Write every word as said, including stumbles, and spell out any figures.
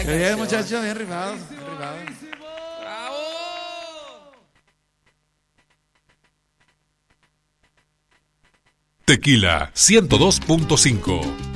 Qué bien, muchachos, bien rifados. Bien rifados. Tequila ciento dos punto cinco.